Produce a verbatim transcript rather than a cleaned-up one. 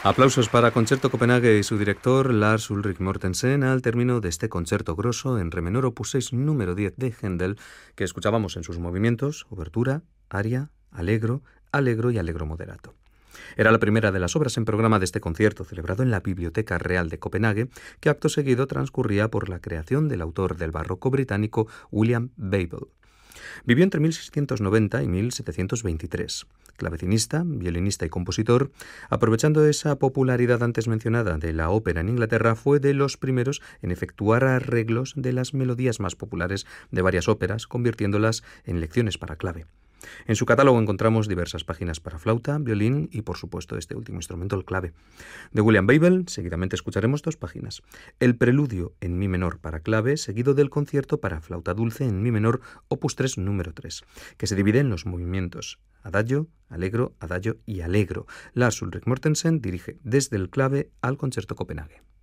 Aplausos para Concerto Copenhague y su director Lars Ulrik Mortensen al término de este concierto grosso en re menor opus seis número diez de Händel, que escuchábamos en sus movimientos obertura, aria, allegro, allegro y allegro moderato. Era la primera de las obras en programa de este concierto, celebrado en la Biblioteca Real de Copenhague, que acto seguido transcurría por la creación del autor del barroco británico William Babel. Vivió entre mil seiscientos noventa y mil setecientos veintitrés. Clavecinista, violinista y compositor, aprovechando esa popularidad antes mencionada de la ópera en Inglaterra, fue de los primeros en efectuar arreglos de las melodías más populares de varias óperas, convirtiéndolas en lecciones para clave. En su catálogo encontramos diversas páginas para flauta, violín y, por supuesto, este último instrumento, el clave. De William Babel, seguidamente escucharemos dos páginas. El preludio en mi menor para clave, seguido del concierto para flauta dulce en mi menor, opus tres, número tres, que se divide en los movimientos adagio, allegro, adagio y allegro. Lars Ulrik Mortensen dirige desde el clave al Concerto Copenhague.